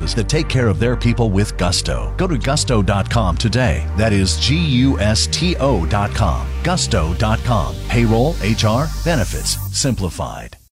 businesses that take care of their people with gusto. Go to gusto.com today. That is GUSTO.com. Gusto.com. Payroll, HR, benefits, simplified.